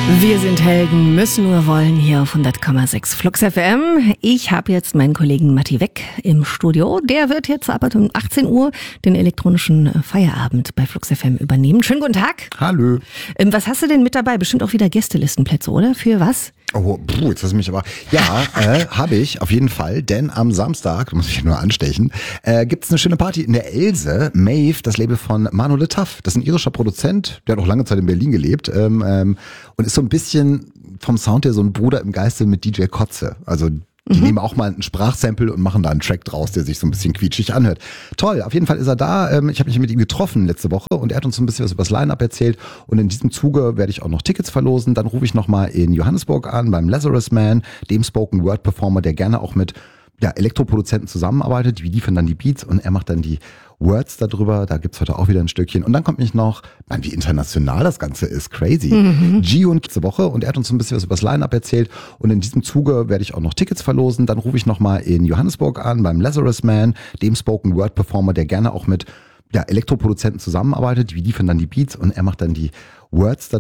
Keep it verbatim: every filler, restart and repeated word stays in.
Wir sind Helden, müssen nur wollen hier auf hundert Komma sechs Flux F M. Ich habe jetzt meinen Kollegen Matti Weck im Studio. Der wird jetzt ab um achtzehn Uhr den elektronischen Feierabend bei Flux F M übernehmen. Schönen guten Tag. Hallo. Ähm, was hast du denn mit dabei? Bestimmt auch wieder Gästelistenplätze, oder? Für was? Oh, puh, jetzt hast du mich aber... Ja, äh, habe ich auf jeden Fall, denn am Samstag, da muss ich nur anstechen, äh, gibt's eine schöne Party in der Else. Maeve, das Label von Manu Le Tough. Das ist ein irischer Produzent, der hat auch lange Zeit in Berlin gelebt ähm, ähm, und ist so ein bisschen vom Sound her so ein Bruder im Geiste mit D J Kotze. Also die mhm. nehmen auch mal ein Sprachsample und machen da einen Track draus, der sich so ein bisschen quietschig anhört. Toll, auf jeden Fall ist er da. Ich habe mich mit ihm getroffen letzte Woche und er hat uns so ein bisschen was über das Line-Up erzählt. Und in diesem Zuge werde ich auch noch Tickets verlosen. Dann rufe ich nochmal in Johannesburg an beim Lazarus Man, dem Spoken-Word-Performer, der gerne auch mit ja, Elektroproduzenten zusammenarbeitet. Wir liefern dann die Beats und er macht dann die Words darüber, da gibt's heute auch wieder ein Stückchen. Und dann kommt mich noch, man, wie international das Ganze ist, crazy. Mhm. Gio und letzte Woche und er hat uns so ein bisschen was über das Line-Up erzählt. Und in diesem Zuge werde ich auch noch Tickets verlosen. Dann rufe ich nochmal in Johannesburg an beim Lazarus Man, dem Spoken-Word-Performer, der gerne auch mit ja, Elektroproduzenten zusammenarbeitet. Wir liefern dann die Beats und er macht dann die Words darüber.